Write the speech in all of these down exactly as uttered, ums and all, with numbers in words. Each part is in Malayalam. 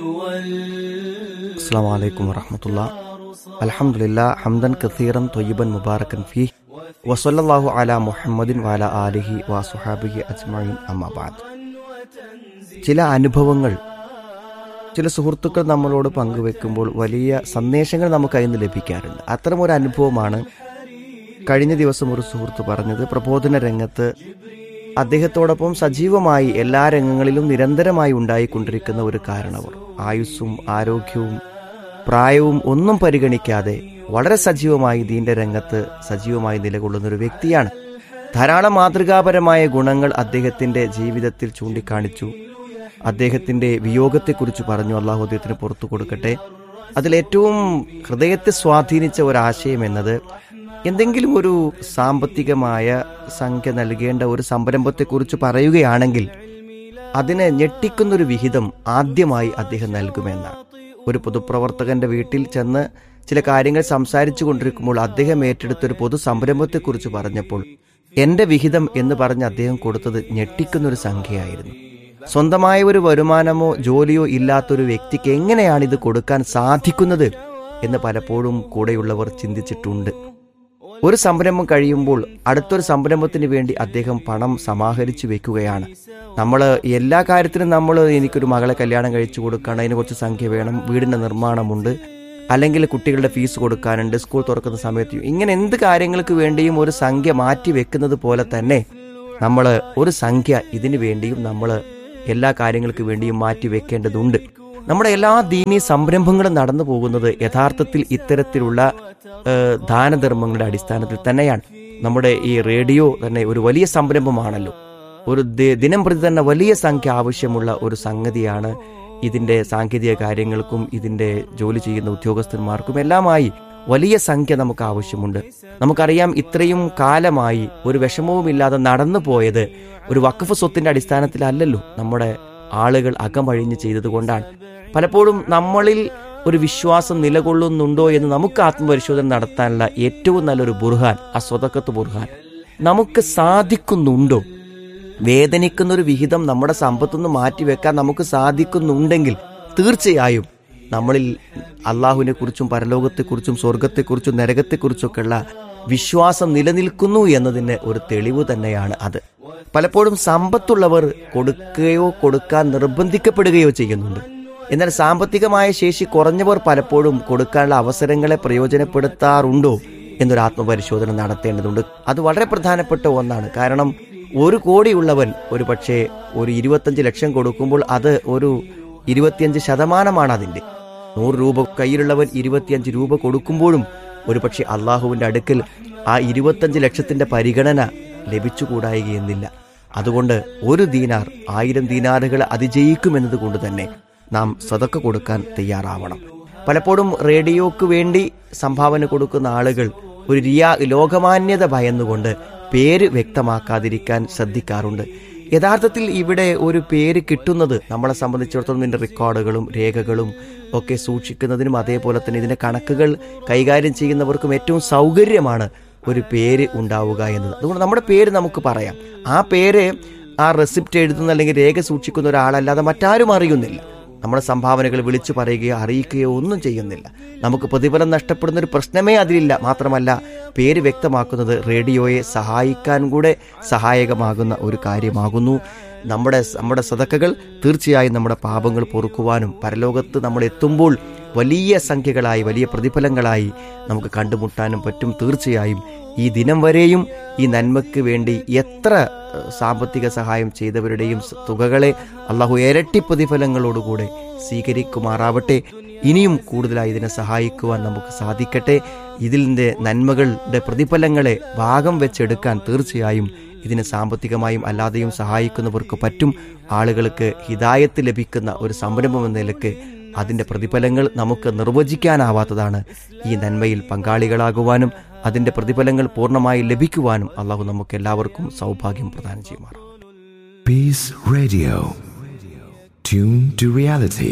അസ്സലാമു അലൈക്കും വറഹ്മത്തുള്ളാഹി. അൽഹംദുലില്ലാഹ് ഹംദൻ കസീറൻ ത്വയ്യിബൻ മുബാറകൻ ഫീഹി വസല്ലല്ലാഹു അലാ മുഹമ്മദിൻ വഅലാ ആലിഹി വസ്വഹാബിഹി അജ്മഈൻ. അമ്മാ ബഅദ്. ചില അനുഭവങ്ങൾ ചില സുഹൃത്തുക്കൾ നമ്മളോട് പങ്കുവെക്കുമ്പോൾ വലിയ സന്ദേശങ്ങൾ നമുക്ക് അതിൽ നിന്ന് ലഭിക്കാറുണ്ട്. അത്തരമൊരു അനുഭവമാണ് കഴിഞ്ഞ ദിവസം ഒരു സുഹൃത്ത് പറഞ്ഞത്. പ്രബോധന രംഗത്ത് അദ്ദേഹത്തോടൊപ്പം സജീവമായി എല്ലാ രംഗങ്ങളിലും നിരന്തരമായി ഉണ്ടായിക്കൊണ്ടിരിക്കുന്ന ഒരു കാരണവർ, ആയുസ്സും ആരോഗ്യവും പ്രായവും ഒന്നും പരിഗണിക്കാതെ വളരെ സജീവമായി ദീന്റെ രംഗത്ത് സജീവമായി നിലകൊള്ളുന്ന ഒരു വ്യക്തിയാണ്. ധാരാളം മാതൃകാപരമായ ഗുണങ്ങൾ അദ്ദേഹത്തിന്റെ ജീവിതത്തിൽ ചൂണ്ടിക്കാണിച്ചു. അദ്ദേഹത്തിന്റെ വിയോഗത്തെക്കുറിച്ച് പറഞ്ഞു. അള്ളാഹു അദ്ദേഹത്തിന് പുറത്തു കൊടുക്കട്ടെ. അതിലേറ്റവും ഹൃദയത്തെ സ്വാധീനിച്ച ഒരാശയം എന്നത്, എന്തെങ്കിലും ഒരു സാമ്പത്തികമായ സംഖ്യ നൽകേണ്ട ഒരു സംരംഭത്തെക്കുറിച്ച് പറയുകയാണെങ്കിൽ അതിനെ ഞെട്ടിക്കുന്നൊരു വിഹിതം ആദ്യമായി അദ്ദേഹം നൽകുമെന്നാണ്. ഒരു പൊതുപ്രവർത്തകന്റെ വീട്ടിൽ ചെന്ന് ചില കാര്യങ്ങൾ സംസാരിച്ചു കൊണ്ടിരിക്കുമ്പോൾ അദ്ദേഹം ഏറ്റെടുത്തൊരു പൊതു സംരംഭത്തെക്കുറിച്ച് പറഞ്ഞപ്പോൾ എന്റെ വിഹിതം എന്ന് പറഞ്ഞ് അദ്ദേഹം കൊടുത്തത് ഞെട്ടിക്കുന്നൊരു സംഖ്യയായിരുന്നു. സ്വന്തമായ ഒരു വരുമാനമോ ജോലിയോ ഇല്ലാത്തൊരു വ്യക്തിക്ക് എങ്ങനെയാണ് ഇത് കൊടുക്കാൻ സാധിക്കുന്നത് എന്ന് പലപ്പോഴും കൂടെയുള്ളവർ ചിന്തിച്ചിട്ടുണ്ട്. ഒരു സംരംഭം കഴിയുമ്പോൾ അടുത്തൊരു സംരംഭത്തിന് വേണ്ടി അദ്ദേഹം പണം സമാഹരിച്ചു വെക്കുകയാണ്. നമ്മൾ എല്ലാ കാര്യത്തിനും നമ്മൾ എനിക്കൊരു മകളെ കല്യാണം കഴിച്ചു കൊടുക്കണം, അതിന് കുറച്ച് സംഖ്യ വേണം, വീടിൻ്റെ നിർമ്മാണമുണ്ട്, അല്ലെങ്കിൽ കുട്ടികളുടെ ഫീസ് കൊടുക്കാനുണ്ട്, സ്കൂൾ തുറക്കുന്ന സമയത്ത്, ഇങ്ങനെ എന്ത് കാര്യങ്ങൾക്ക് വേണ്ടിയും ഒരു സംഖ്യ മാറ്റി വെക്കുന്നത് പോലെ തന്നെ നമ്മൾ ഒരു സംഖ്യ ഇതിനു വേണ്ടിയും നമ്മൾ എല്ലാ കാര്യങ്ങൾക്ക് വേണ്ടിയും മാറ്റി വെക്കേണ്ടതുണ്ട്. നമ്മുടെ എല്ലാ ദീനീ സംരംഭങ്ങളും നടന്നു പോകുന്നത് യഥാർത്ഥത്തിൽ ഇത്തരത്തിലുള്ള ദാനധർമ്മങ്ങളുടെ അടിസ്ഥാനത്തിൽ തന്നെയാണ്. നമ്മുടെ ഈ റേഡിയോ തന്നെ ഒരു വലിയ സംരംഭമാണല്ലോ. ഒരു ദിനം പ്രതി തന്നെ വലിയ സംഖ്യ ആവശ്യമുള്ള ഒരു സംഗതിയാണ്. ഇതിന്റെ സാങ്കേതിക കാര്യങ്ങൾക്കും ഇതിന്റെ ജോലി ചെയ്യുന്ന ഉദ്യോഗസ്ഥന്മാർക്കും എല്ലാമായി വലിയ സംഖ്യ നമുക്ക് ആവശ്യമുണ്ട്. നമുക്കറിയാം, ഇത്രയും കാലമായി ഒരു വിഷമവുമില്ലാതെ നടന്നു പോയത് ഒരു വഖഫ് സ്വത്തിന്റെ അടിസ്ഥാനത്തിലല്ലല്ലോ. നമ്മുടെ ആളുകൾ അകമഴിഞ്ഞ് ചെയ്തത് കൊണ്ടാണ്. പലപ്പോഴും നമ്മളിൽ ഒരു വിശ്വാസം നിലകൊള്ളുന്നുണ്ടോ എന്ന് നമുക്ക് ആത്മപരിശോധന നടത്താനുള്ള ഏറ്റവും നല്ലൊരു ബുർഹാൻ ആ സ്വതക്കത്ത് ബുർഹാൻ. നമുക്ക് സാധിക്കുന്നുണ്ടോ? വേദനിക്കുന്ന ഒരു വിഹിതം നമ്മുടെ സമ്പത്തുനിന്ന് മാറ്റിവെക്കാൻ നമുക്ക് സാധിക്കുന്നുണ്ടെങ്കിൽ തീർച്ചയായും നമ്മളിൽ അള്ളാഹുവിനെ കുറിച്ചും പരലോകത്തെക്കുറിച്ചും സ്വർഗത്തെക്കുറിച്ചും നരകത്തെക്കുറിച്ചൊക്കെയുള്ള വിശ്വാസം നിലനിൽക്കുന്നു എന്നതിന് ഒരു തെളിവ് തന്നെയാണ് അത്. പലപ്പോഴും സമ്പത്തുള്ളവർ കൊടുക്കുകയോ കൊടുക്കാൻ നിർബന്ധിക്കപ്പെടുകയോ ചെയ്യുന്നുണ്ട്. എന്നാൽ സാമ്പത്തികമായ ശേഷി കുറഞ്ഞവർ പലപ്പോഴും കൊടുക്കാനുള്ള അവസരങ്ങളെ പ്രയോജനപ്പെടുത്താറുണ്ടോ എന്നൊരു ആത്മപരിശോധന നടത്തേണ്ടതുണ്ട്. അത് വളരെ പ്രധാനപ്പെട്ട ഒന്നാണ്. കാരണം ഒരു കോടിയുള്ളവൻ ഒരു പക്ഷേ ഒരു ഇരുപത്തഞ്ച് ലക്ഷം കൊടുക്കുമ്പോൾ അത് ഒരു ഇരുപത്തിയഞ്ച് ശതമാനമാണ് അതിൻ്റെ. നൂറ് രൂപ കയ്യിലുള്ളവൻ ഇരുപത്തിയഞ്ച് രൂപ കൊടുക്കുമ്പോഴും ഒരു പക്ഷേ അള്ളാഹുവിൻ്റെ അടുക്കൽ ആ ഇരുപത്തഞ്ച് ലക്ഷത്തിന്റെ പരിഗണന ലഭിച്ചുകൂടായികയെന്നില്ല. അതുകൊണ്ട് ഒരു ദീനാർ ആയിരം ദീനാറുകൾ അതിജയിക്കുമെന്നത് കൊണ്ട് തന്നെ നാം സദക്ക കൊടുക്കാൻ തയ്യാറാവണം. പലപ്പോഴും റേഡിയോക്ക് വേണ്ടി സംഭാവന കൊടുക്കുന്ന ആളുകൾ ഒരു റിയാ ലോകമാന്യത ഭയന്നുകൊണ്ട് പേര് വ്യക്തമാക്കാതിരിക്കാൻ ശ്രദ്ധിക്കാറുണ്ട്. യഥാർത്ഥത്തിൽ ഇവിടെ ഒരു പേര് കിട്ടുന്നത് നമ്മളെ സംബന്ധിച്ചിടത്തോളം ഇതിൻ്റെ റെക്കോർഡുകളും രേഖകളും ഒക്കെ സൂക്ഷിക്കുന്നതിനും അതേപോലെ തന്നെ ഇതിൻ്റെ കണക്കുകൾ കൈകാര്യം ചെയ്യുന്നവർക്കും ഏറ്റവും സൗകര്യമാണ് ഒരു പേര് ഉണ്ടാവുക എന്നത്. അതുകൊണ്ട് നമ്മുടെ പേര് നമുക്ക് പറയാം. ആ പേര് ആ റെസിപ്റ്റ് എഴുതുന്ന അല്ലെങ്കിൽ രേഖ സൂക്ഷിക്കുന്ന ഒരാളല്ലാതെ മറ്റാരും അറിയുന്നില്ല. നമ്മുടെ സംഭാവനകൾ വിളിച്ചു പറയുകയോ അറിയിക്കുകയോ ഒന്നും ചെയ്യുന്നില്ല. നമുക്ക് പ്രതിഫലം നഷ്ടപ്പെടുന്ന ഒരു പ്രശ്നമേ അതിലില്ല. മാത്രമല്ല, പേര് വ്യക്തമാക്കുന്നത് റേഡിയോയെ സഹായിക്കാൻ കൂടെ സഹായകമാകുന്ന ഒരു കാര്യമാകുന്നു. നമ്മുടെ നമ്മുടെ സദക്കകൾ തീർച്ചയായും നമ്മുടെ പാപങ്ങൾ പൊറുക്കുവാനും പരലോകത്ത് നമ്മൾ എത്തുമ്പോൾ വലിയ സംഖ്യകളായി വലിയ പ്രതിഫലങ്ങളായി നമുക്ക് കണ്ടുമുട്ടാനും പറ്റും. തീർച്ചയായും ഈ ദിനം വരെയും ഈ നന്മയ്ക്ക് വേണ്ടി എത്ര സാമ്പത്തിക സഹായം ചെയ്തവരുടെയും തുകകളെ അള്ളാഹു ഇരട്ടി പ്രതിഫലങ്ങളോടുകൂടെ സ്വീകരിക്കുമാറാവട്ടെ. ഇനിയും കൂടുതലായി ഇതിനെ സഹായിക്കുവാൻ നമുക്ക് സാധിക്കട്ടെ. ഇതിൻ്റെ നന്മകളുടെ പ്രതിഫലങ്ങളെ ഭാഗം വെച്ചെടുക്കാൻ തീർച്ചയായും ഇതിനെ സാമ്പത്തികമായും അല്ലാതെയും സഹായിക്കുന്നവർക്ക് പറ്റും. ആളുകൾക്ക് ഹിദായത്ത് ലഭിക്കുന്ന ഒരു സംരംഭം എന്ന നിലക്ക് അതിൻ്റെ പ്രതിഫലങ്ങൾ നമുക്ക് നിർവചിക്കാനാവാത്തതാണ്. ഈ നന്മയിൽ പങ്കാളികളാകുവാനും അതിൻ്റെ പ്രതിഫലങ്ങൾ പൂർണ്ണമായി ലഭിക്കുവാനും അള്ളാഹു നമുക്ക് എല്ലാവർക്കും സൗഭാഗ്യം പ്രദാനം ചെയ്യുമാറാം. Peace Radio. Tune to reality.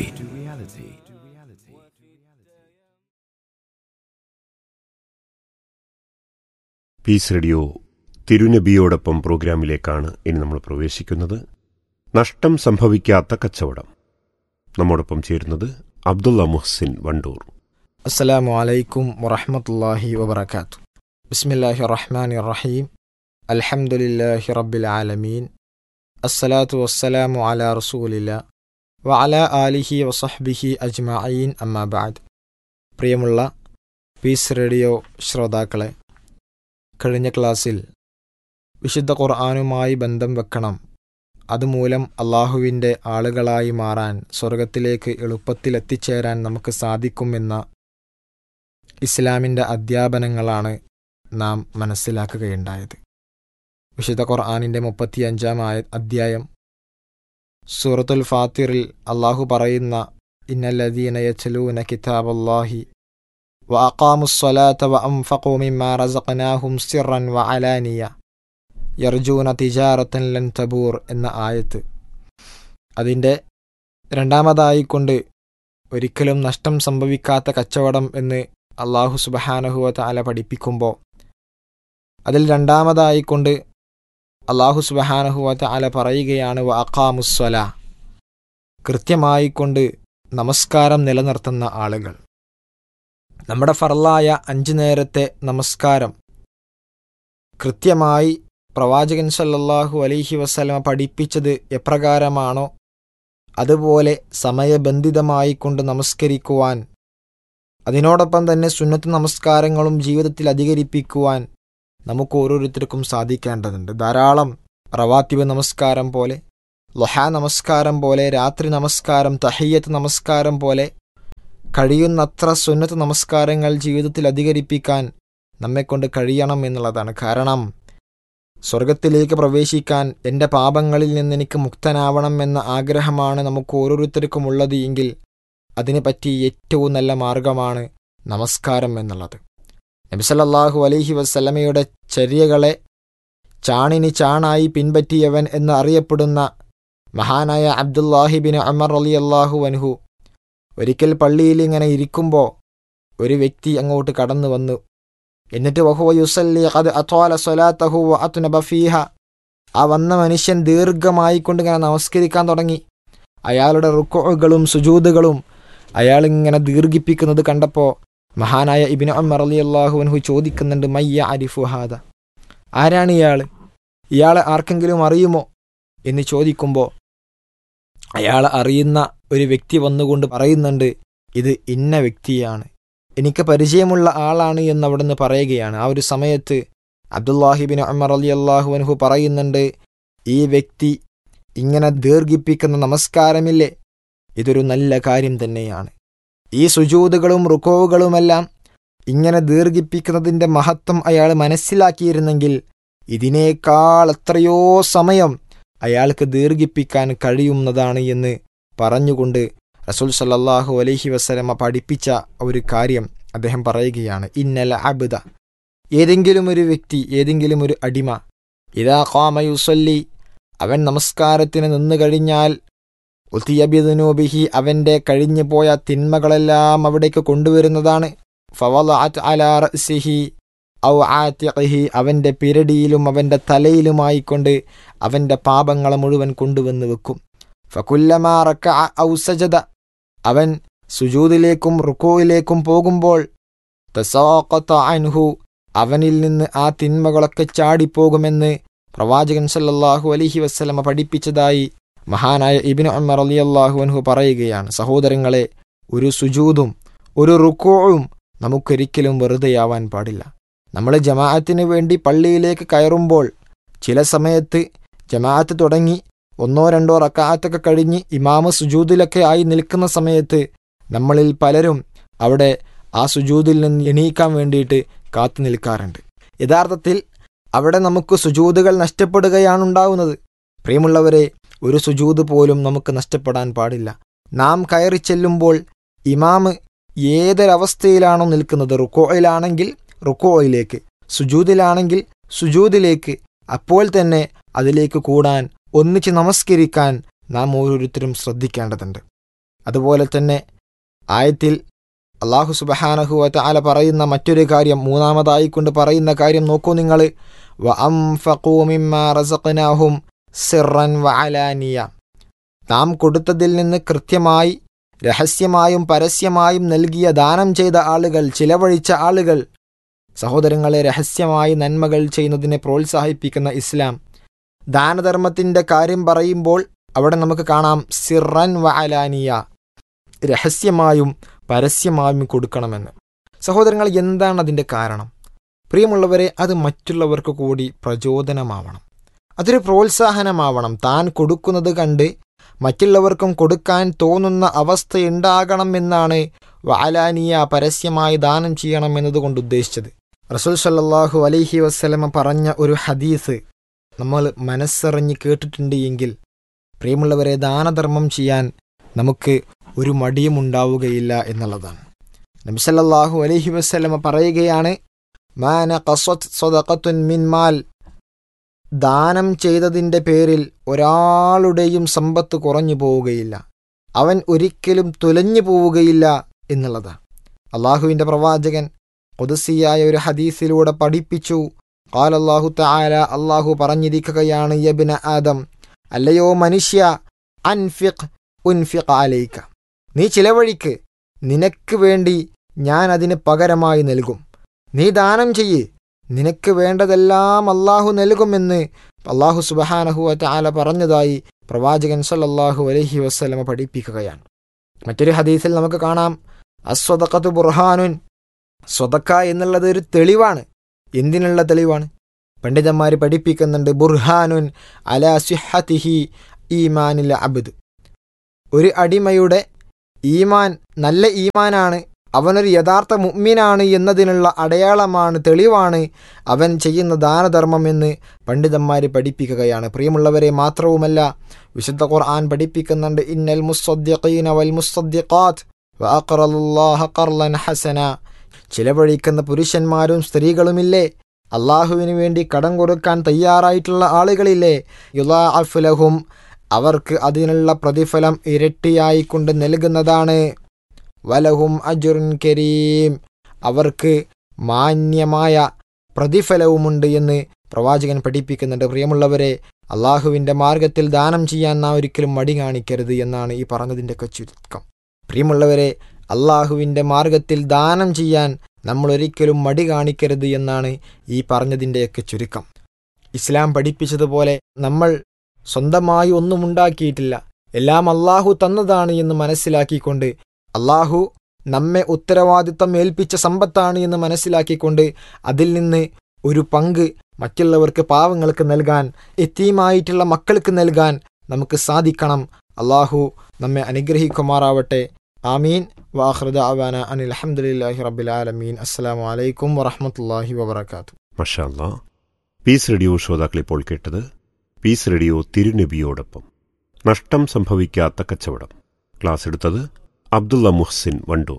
Piece radio തിരുനബിയോടൊപ്പം പ്രോഗ്രാമിലേക്കാണ് ഇനി നമ്മൾ പ്രവേശിക്കുന്നത്. നഷ്ടം സംഭവിക്കാത്ത കച്ചവടം. നമ്മോടൊപ്പം ചേരുന്നത് അബ്ദുള്ള മുഹ്സിൻ വണ്ടൂർ. അസ്സലാമു അലൈക്കും വറഹ്മത്തുള്ളാഹി വബറകാതുഹു. ബിസ്മില്ലാഹിർ റഹ്മാനിർ റഹീം. അൽഹംദുലില്ലാഹി റബ്ബിൽ ആലമീൻ. അസ്സലാത്തു വസ്സലാമു അലാ റസൂലില്ലാഹ് വഅലാ ആലിഹി വസഹ്ബിഹി അജ്മഈൻ. അമ്മാ ബഅദ്. പ്രിയമുള്ള പീസ് റേഡിയോ ശ്രോതാക്കളെ, കഴിഞ്ഞ ക്ലാസ്സിൽ വിശുദ്ധ ഖുർആനുമായി ബന്ധം വെക്കണം, അതുമൂലം അള്ളാഹുവിൻ്റെ ആളുകളായി മാറാൻ, സ്വർഗത്തിലേക്ക് എളുപ്പത്തിൽ എത്തിച്ചേരാൻ നമുക്ക് സാധിക്കുമെന്ന ഇസ്ലാമിൻ്റെ അധ്യാപനങ്ങളാണ് നാം മനസ്സിലാക്കുകയുണ്ടായത്. വിശുദ്ധ ഖുർആനിൻ്റെ മുപ്പത്തിയഞ്ചാം ആയ അധ്യായം സൂറത്തുൽ ഫാത്തിറിൽ അള്ളാഹു പറയുന്ന ഇന്നല്ലദീന യത്ലൂന കിതാബല്ലാഹി വ അഖാമുസ്സലാത വ അൻഫഖൂ മിമ്മാ റസഖ്നാഹും സിർറൻ വ അലാനിയ യർജൂന തിജാറത്തൻ ലൻ തബൂർ എന്ന ആയത്ത്, അതിൻ്റെ രണ്ടാമതായിക്കൊണ്ട് ഒരിക്കലും നഷ്ടം സംഭവിക്കാത്ത കച്ചവടം എന്ന് അള്ളാഹു സുബ്ഹാനഹു വ തആല പഠിപ്പിക്കുമ്പോൾ, അതിൽ രണ്ടാമതായിക്കൊണ്ട് അള്ളാഹു സുബ്ഹാനഹു വ തആല പറയുകയാണ് വ അഖാമുസ്സലാ, കൃത്യമായിക്കൊണ്ട് നമസ്കാരം നിലനിർത്തുന്ന ആളുകൾ. നമ്മുടെ ഫർളായ അഞ്ചു നേരത്തെ നമസ്കാരം കൃത്യമായി പ്രവാചകൻ സല്ലല്ലാഹു അലൈഹി വസല്ലമ പഠിപ്പിച്ചത് എപ്രകാരമാണോ അതുപോലെ സമയബന്ധിതമായി കൊണ്ട് നമസ്കരിക്കുവാൻ, അതിനോടൊപ്പം തന്നെ സുന്നത്ത് നമസ്കാരങ്ങളും ജീവിതത്തിൽ അധികരിപ്പിക്കുവാൻ നമുക്ക് ഓരോരുത്തർക്കും സാധിക്കേണ്ടതുണ്ട്. ധാരാളം റവാത്തിബ് നമസ്കാരം പോലെ, ളുഹാ നമസ്കാരം പോലെ, രാത്രി നമസ്കാരം, തഹിയ്യത്ത് നമസ്കാരം പോലെ കഴിയുന്നത്ര സുന്നത്ത് നമസ്കാരങ്ങൾ ജീവിതത്തിൽ അധികരിപ്പിക്കാൻ നമ്മെക്കൊണ്ട് കഴിയണം എന്നുള്ളതാണ്. കാരണം സ്വർഗത്തിലേക്ക് പ്രവേശിക്കാൻ, എൻ്റെ പാപങ്ങളിൽ നിന്ന് എനിക്ക് മുക്തനാവണം എന്ന ആഗ്രഹമാണ് നമുക്ക് ഓരോരുത്തർക്കും ഉള്ളത് എങ്കിൽ അതിനെ പറ്റി ഏറ്റവും നല്ല മാർഗമാണ് നമസ്കാരം എന്നുള്ളത്. നബി സല്ലല്ലാഹു അലൈഹി വസല്ലമയുടെ ചര്യകളെ ചാണിന് ചാണായി പിൻപറ്റിയവൻ എന്ന് അറിയപ്പെടുന്ന മഹാനായ അബ്ദുല്ലാഹി ബിൻ ഉമർ റളിയല്ലാഹു അൻഹു ഒരിക്കൽ പള്ളിയിൽ ഇങ്ങനെ ഇരിക്കുമ്പോൾ ഒരു വ്യക്തി അങ്ങോട്ട് കടന്നു വന്നു. എന്നിട്ട് വഹുവ യുസല്ലി ഖദ് അത്വാല സ്വലാത്തഹു വ അത്നബ ഫീഹ, ആ വന്ന മനുഷ്യൻ ദീർഘമായി കൊണ്ട് ഇങ്ങനെ നമസ്കരിക്കാൻ തുടങ്ങി. അയാളുടെ റുക്ഉകളും സുജൂദുകളും അയാളിങ്ങനെ ദീർഘിപ്പിക്കുന്നത് കണ്ടപ്പോൾ മഹാനായ ഇബ്നു ഉമർ റളിയല്ലാഹു അൻഹു ചോദിക്കുന്നുണ്ട്, മയ്യ അരിഫു ഹാദ, ആരാണ് ഇയാൾ? ഇയാളെ ആർക്കെങ്കിലും അറിയുമോ എന്ന് ചോദിക്കുമ്പോൾ അയാൾ അറിയുന്ന ഒരു വ്യക്തി വന്നുകൊണ്ട് പറയുന്നുണ്ട്, ഇത് ഇന്ന വ്യക്തിയാണ്, എനിക്ക് പരിചയമുള്ള ആളാണ് എന്ന് അവിടുന്ന് പറയുകയാണ്. ആ ഒരു സമയത്ത് അബ്ദുല്ലാഹി ബിൻ ഉമർ റളിയല്ലാഹു അൻഹു പറയുന്നുണ്ട്, ഈ വ്യക്തി ഇങ്ങനെ ദീർഘിപ്പിക്കുന്ന നമസ്കാരമില്ലേ, ഇതൊരു നല്ല കാര്യം തന്നെയാണ്. ഈ സുജൂദുകളും റുക്കോവുകളുമെല്ലാം ഇങ്ങനെ ദീർഘിപ്പിക്കുന്നതിൻ്റെ മഹത്വം അയാൾ മനസ്സിലാക്കിയിരുന്നെങ്കിൽ ഇതിനേക്കാൾ എത്രയോ സമയം അയാൾക്ക് ദീർഘിപ്പിക്കാൻ കഴിയുന്നതാണ് എന്ന് പറഞ്ഞുകൊണ്ട് റസൂൽ സല്ലല്ലാഹു അലൈഹി വസല്ലമ പഠിപ്പിച്ച ഒരു കാര്യം അദ്ദേഹം പറയുകയാണ്. ഇന്നൽ അബ്ദ, ഏതെങ്കിലും ഒരു വ്യക്തി, ഏതെങ്കിലും ഒരു അടിമ, ഇദാ ഖാമ യുസല്ലി, അവൻ നമസ്കാരത്തിന് നിന്നു കഴിഞ്ഞാൽ, ഉതിയ ബിദുനൂബിഹി, അവൻ്റെ കഴിഞ്ഞു പോയ തിന്മകളെല്ലാം അവിടേക്ക് കൊണ്ടുവരുന്നതാണ്. ഫവളഅത് അലാ റഅ്സിഹി ഔ ആതിഖിഹി, അവൻ്റെ പിരടിയിലും അവൻ്റെ തലയിലുമായിക്കൊണ്ട് അവൻ്റെ പാപങ്ങളെ മുഴുവൻ കൊണ്ടുവന്ന് വെക്കും. ഫകുല്ലമാ റകഅ ഔ സജദ, അവൻ സുജൂദിലേക്കും റുകൂയിലേക്കും പോകുമ്പോൾ തസാഖത അൻഹു, അവനിൽ നിന്ന് ആ തിന്മകളൊക്കെ ചാടിപ്പോകുമെന്ന് പ്രവാചകൻ സല്ലല്ലാഹു അലൈഹി വസല്ലമ പഠിപ്പിച്ചതായി മഹാനായ ഇബ്നു ഉമർ റളിയല്ലാഹു അൻഹു പറയുകയാണ്. സഹോദരങ്ങളെ, ഒരു സുജൂദും ഒരു റുകൂഉം നമുക്കൊരിക്കലും വെറുതെയാവാൻ പാടില്ല. നമ്മൾ ജമാഅത്തിന് വേണ്ടി പള്ളിയിലേക്ക് കയറുമ്പോൾ ചില സമയത്ത് ജമാഅത്ത് തുടങ്ങി ഒന്നോ രണ്ടോ റക്അത്തൊക്കെ കഴിഞ്ഞ് ഇമാമ് സുജൂദിലൊക്കെ ആയി നിൽക്കുന്ന സമയത്ത് നമ്മളിൽ പലരും അവിടെ ആ സുജൂദിൽ നിന്ന് എണീക്കാൻ വേണ്ടിയിട്ട് കാത്തു നിൽക്കാറുണ്ട്. യഥാർത്ഥത്തിൽ അവിടെ നമുക്ക് സുജൂദുകൾ നഷ്ടപ്പെടുകയാണ് ഉണ്ടാവുന്നത്. പ്രിയമുള്ളവരെ, ഒരു സുജൂദ് പോലും നമുക്ക് നഷ്ടപ്പെടാൻ പാടില്ല. നാം കയറി ചെല്ലുമ്പോൾ ഇമാമ് ഏതൊരവസ്ഥയിലാണോ നിൽക്കുന്നത്, റുക്കോയിലാണെങ്കിൽ റുക്കോയിലേക്ക്, സുജൂദിലാണെങ്കിൽ സുജൂദിലേക്ക്, അപ്പോൾ തന്നെ അതിലേക്ക് കൂടാൻ, ഒന്നിച്ച് നമസ്കരിക്കാൻ നാം ഓരോരുത്തരും ശ്രദ്ധിക്കേണ്ടതുണ്ട്. അതുപോലെ തന്നെ ആയത്തിൽ അല്ലാഹു സുബ്ഹാനഹു വ തആല പറയുന്ന മറ്റൊരു കാര്യം, മൂന്നാമതായിക്കൊണ്ട് പറയുന്ന കാര്യം നോക്കൂ നിങ്ങൾ, വ അൻഫഖൂ മിമ്മാ റസഖ്നാഹും സിർറൻ വ അലാനിയ, നാം കൊടുത്തതിൽ നിന്ന് കൃത്യമായി രഹസ്യമായും പരസ്യമായും നൽകിയ ദാനം ചെയ്ത ആളുകൾ, ചിലവഴിച്ച ആളുകൾ, സഹോദരങ്ങളെ, രഹസ്യമായി നന്മകൾ ചെയ്യുന്നതിനെ പ്രോത്സാഹിപ്പിക്കുന്ന ഇസ്ലാം ദാനധർമ്മത്തിൻ്റെ കാര്യം പറയുമ്പോൾ അവിടെ നമുക്ക് കാണാം സിറൻ വ അലാനിയ, രഹസ്യമായും പരസ്യമായും കൊടുക്കണമെന്ന്. സഹോദരങ്ങൾ, എന്താണ് അതിൻ്റെ കാരണം? പ്രിയമുള്ളവരെ, അത് മറ്റുള്ളവർക്ക് കൂടി പ്രചോദനമാവണം, അതൊരു പ്രോത്സാഹനമാവണം. താൻ കൊടുക്കുന്നത് കണ്ട് മറ്റുള്ളവർക്കും കൊടുക്കാൻ തോന്നുന്ന അവസ്ഥയുണ്ടാകണം എന്നാണ് വഅലാനിയ, പരസ്യമായി ദാനം ചെയ്യണം എന്നതുകൊണ്ട് ഉദ്ദേശിച്ചത്. റസൂൽ സല്ലല്ലാഹു അലൈഹി വസല്ലമ പറഞ്ഞ ഒരു ഹദീസ് നമ്മൾ മനസ്സറിഞ്ഞ് കേട്ടിട്ടുണ്ട് എങ്കിൽ പ്രിയമുള്ളവരെ, ദാനധർമ്മം ചെയ്യാൻ നമുക്ക് ഒരു മടിയും ഉണ്ടാവുകയില്ല എന്നുള്ളതാണ്. നബി സല്ലല്ലാഹു അലൈഹി വസല്ലമ പറയുകയാണ്, മാ നഖസത് സദഖത്തുൻ മിൻ മാൽ, ദാനം ചെയ്തതിൻ്റെ പേരിൽ ഒരാളുടെയും സമ്പത്ത് കുറഞ്ഞു പോവുകയില്ല, അവൻ ഒരിക്കലും തുലഞ്ഞു പോവുകയില്ല എന്നുള്ളതാണ്. അള്ളാഹുവിൻ്റെ പ്രവാചകൻ ഖുദ്സിയായ ഒരു ഹദീസിലൂടെ പഠിപ്പിച്ചു. ഖാല അല്ലാഹു തആല, അള്ളാഹു പറഞ്ഞിരിക്കുകയാണ്, യബ്ന ആദം, അല്ലയോ മനുഷ്യ, അൻഫിഖ് ഉൻഫിഖ് അലൈക, നീ ചിലവഴിക്ക്, നിനക്ക് വേണ്ടി ഞാൻ അതിന് പകരമായി നൽകും. നീ ദാനം ചെയ്യ്, നിനക്ക് വേണ്ടതെല്ലാം അള്ളാഹു നൽകുമെന്ന് അള്ളാഹു സുബ്ഹാനഹു വ തആല പറഞ്ഞതായി പ്രവാചകൻ സല്ലല്ലാഹു അലൈഹി വസല്ലമ പഠിപ്പിക്കുകയാണ്. മറ്റൊരു ഹദീസിൽ നമുക്ക് കാണാം, അസ്വദഖതു ബുർഹാനുൻ, സ്വദക്ക എന്നുള്ളത് ഒരു തെളിവാണ്. എന്തിനുള്ള തെളിവാണ്? പണ്ഡിതന്മാർ പഠിപ്പിക്കുന്നുണ്ട്, ബുർഹാനുൻ അലാ സിഹ്ഹതിഹി ഈമാനിൽ അബ്ദ്, ഒരു അടിമയുടെ ഈമാൻ നല്ല ഈമാനാണ്, അവനൊരു യഥാർത്ഥ മുഅ്മിനാണ് എന്നതിനുള്ള അടയാളമാണ്, തെളിവാണ് അവൻ ചെയ്യുന്ന ദാനധർമ്മം എന്ന് പണ്ഡിതന്മാർ പഠിപ്പിക്കുകയാണ്. പ്രിയമുള്ളവരെ, മാത്രവുമല്ല വിശുദ്ധ ഖുർആൻ പഠിപ്പിക്കുന്നുണ്ട്, ഇന്നൽ മുസ്സദ്ദിഖീന വൽ മുസ്സദ്ദിഖാത്ത് വഅഖറലുല്ലാഹ ഖർളൻ ഹസന, ചിലവഴിക്കുന്ന പുരുഷന്മാരും സ്ത്രീകളുമില്ലേ, അള്ളാഹുവിന് വേണ്ടി കടം കൊടുക്കാൻ തയ്യാറായിട്ടുള്ള ആളുകളില്ലേ, യുളാഅഫു ലഹും, അവർക്ക് അതിനുള്ള പ്രതിഫലം ഇരട്ടിയായിക്കൊണ്ട് നൽകുന്നതാണ്. വലഹും അജ്റുൻ കരീം, അവർക്ക് മാന്യമായ പ്രതിഫലവുമുണ്ട് എന്ന് പ്രവാചകൻ പഠിപ്പിക്കുന്നുണ്ട്. പ്രിയമുള്ളവരെ, അള്ളാഹുവിൻ്റെ മാർഗത്തിൽ ദാനം ചെയ്യാൻ നാം ഒരിക്കലും മടി കാണിക്കരുത് എന്നാണ് ഈ പറഞ്ഞതിൻ്റെയൊക്കെ ചുരുക്കം. പ്രിയമുള്ളവരെ, അള്ളാഹുവിൻ്റെ മാർഗത്തിൽ ദാനം ചെയ്യാൻ നമ്മൾ ഒരിക്കലും മടി കാണിക്കരുത് എന്നാണ് ഈ പറഞ്ഞതിൻ്റെയൊക്കെ ചുരുക്കം. ഇസ്ലാം പഠിപ്പിച്ചതുപോലെ നമ്മൾ സ്വന്തമായി ഒന്നും ഉണ്ടാക്കിയിട്ടില്ല, എല്ലാം അള്ളാഹു തന്നതാണ് എന്ന് മനസ്സിലാക്കിക്കൊണ്ട്, അള്ളാഹു നമ്മെ ഉത്തരവാദിത്തം ഏൽപ്പിച്ച സമ്പത്താണ് എന്ന് മനസ്സിലാക്കിക്കൊണ്ട് അതിൽ നിന്ന് ഒരു പങ്ക് മറ്റുള്ളവർക്ക്, പാവങ്ങൾക്ക് നൽകാൻ, യതീമായിട്ടുള്ള മക്കൾക്ക് നൽകാൻ നമുക്ക് സാധിക്കണം. അള്ളാഹു നമ്മെ അനുഗ്രഹിക്കുമാറാവട്ടെ. ആമീൻ. വആഖിറു ദഅവാന അനിൽ ഹംദുലില്ലാഹി റബ്ബിൽ ആലമീൻ. അസ്സലാമു അലൈക്കും വറഹ്മത്തുള്ളാഹി വബറകാതുഹു. മാഷാ അല്ലാഹ്. പീസ് റേഡിയോ ശ്രോതാക്കൾ ഇപ്പോൾ കേട്ടത് പീസ് റേഡിയോ തിരുനബിയോടൊപ്പം നഷ്ടം സംഭവിക്കാത്ത കച്ചവടം. ക്ലാസ് എടുത്തത് അബ്ദുള്ള മുഹ്സിൻ വണ്ടൂർ.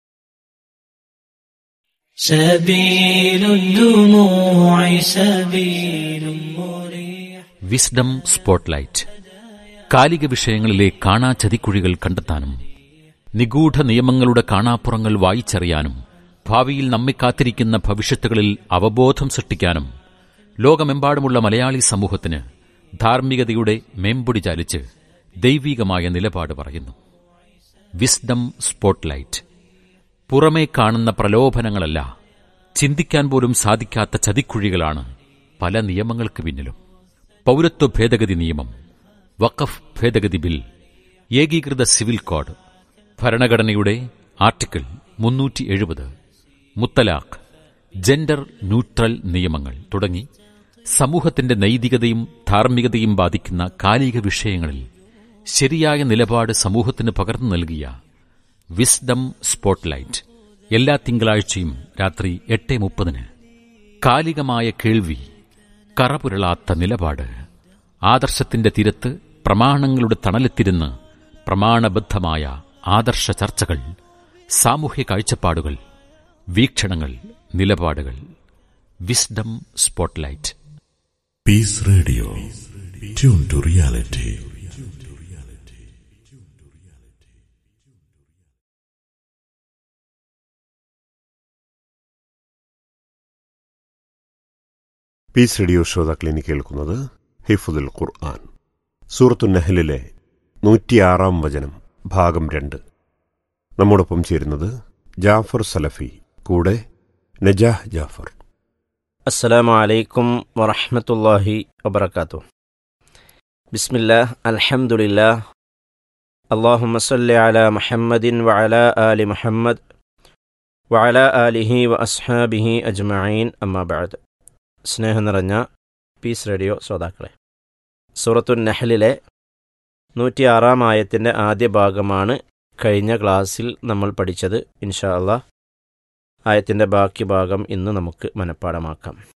വിസ്ഡം സ്പോട്ട്ലൈറ്റ്, കാലിക വിഷയങ്ങളിലെ കാണാ ചതിക്കുഴികൾ കണ്ടെത്താനും നിഗൂഢ നിയമങ്ങളുടെ കാണാപ്പുറങ്ങൾ വായിച്ചറിയാനും ഭാവിയിൽ നമ്മെ കാത്തിരിക്കുന്ന ഭവിഷ്യത്തുകളിൽ അവബോധം സൃഷ്ടിക്കാനും ലോകമെമ്പാടുമുള്ള മലയാളി സമൂഹത്തിന് ധാർമ്മികതയുടെ മേമ്പൊടി ചാലിച്ച് ദൈവികമായ നിലപാട് പറയുന്നു. Wisdom spotlight. പുറമേ കാണുന്ന പ്രലോഭനങ്ങളല്ല, ചിന്തിക്കാൻ പോലും സാധിക്കാത്ത ചതിക്കുഴികളാണ് പല നിയമങ്ങൾക്ക് പിന്നിലും. പൗരത്വ ഭേദഗതി നിയമം, വഖഫ് ഭേദഗതി ബിൽ, ഏകീകൃത സിവിൽ കോഡ്, ഭരണഘടനയുടെ ആർട്ടിക്കിൾ മുന്നൂറ്റി എഴുപത്, മുത്തലാഖ്, ജെൻഡർ ന്യൂട്രൽ നിയമങ്ങൾ തുടങ്ങി സമൂഹത്തിന്റെ നൈതികതയും ധാർമ്മികതയും ബാധിക്കുന്ന കാലിക വിഷയങ്ങളിൽ ശരിയായ നിലപാട് സമൂഹത്തിന് പകർന്നു നൽകിയ വിസ്ഡം സ്പോട്ട്ലൈറ്റ് എല്ലാ തിങ്കളാഴ്ചയും രാത്രി എട്ട് മുപ്പതിന്. കാലികമായ കേൾവി, കറപുരളാത്ത നിലപാട്, ആദർശത്തിന്റെ തീരത്ത് പ്രമാണങ്ങളുടെ തണലെത്തിരുന്ന് പ്രമാണബദ്ധമായ ആദർശ ചർച്ചകൾ, സാമൂഹ്യ കാഴ്ചപ്പാടുകൾ, വീക്ഷണങ്ങൾ, നിലപാടുകൾ. Wisdom spotlight. Piece radio, tune to reality. Piece radio ശ്രോതാക്കൾ ഇനി കേൾക്കുന്നത് ഹിഫ്ദുൽ ഖുർആൻ, സൂറത്തു നഹ്ലിലെ നൂറ്റിയാറാം വചനം, ഭാഗം രണ്ട്. നമ്മോടൊപ്പം ചേരുന്നത് ജാഫർ സലഫി, കൂടെ നജാഹ് ജാഫർ. അസ്സലാമു അലൈക്കും വറഹ്മത്തുള്ളാഹി വബറകാതുഹു. ബിസ്മില്ലാഹ്, അൽഹംദുലില്ലാഹ്, അല്ലാഹുമ്മ സ്വല്ലി അലാ മുഹമ്മദിൻ വഅലാ ആലി മുഹമ്മദ് വഅലാ ആലിഹി വ അസ്ഹാബിഹി അജ്മഈൻ, അമ്മാ ബഅദ്. സ്നേഹം നിറഞ്ഞ പീസ് റേഡിയോ ശ്രോതാക്കളെ, സൂറത്തുൻ നഹ്ലിലെ നൂറ്റിയാറാം ആയത്തിൻ്റെ ആദ്യ ഭാഗമാണ് കഴിഞ്ഞ ക്ലാസ്സിൽ നമ്മൾ പഠിച്ചത്. ഇൻഷാ അല്ലാഹ് ആയത്തിൻ്റെ ബാക്കി ഭാഗം ഇന്ന് നമുക്ക് മനഃപ്പാഠമാക്കാം.